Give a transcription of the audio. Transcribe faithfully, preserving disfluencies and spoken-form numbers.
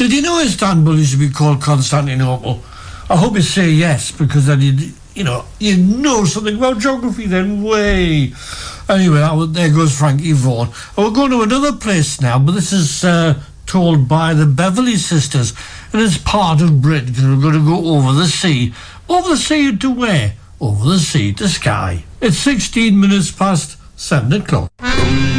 Did you know Istanbul used to be called Constantinople? I hope you say yes, because then you you know you know something about geography. Then way. Anyway, that, there goes Frankie Vaughan. And we're going to another place now, but this is uh, told by the Beverly Sisters, and it's part of Britain because we're going to go over the sea. Over the sea to where? Over the sea to Skye. It's sixteen minutes past seven o'clock.